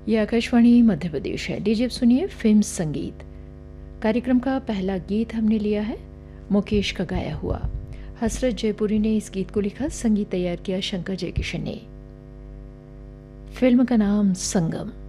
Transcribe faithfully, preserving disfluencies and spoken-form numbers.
ये आकाशवाणी मध्य प्रदेश है। लीजिए अब सुनिए फिल्म संगीत। कार्यक्रम का पहला गीत हमने लिया है मुकेश का गाया हुआ। हसरत जयपुरी ने इस गीत को लिखा, संगीत तैयार किया शंकर जयकिशन ने। फिल्म का नाम संगम।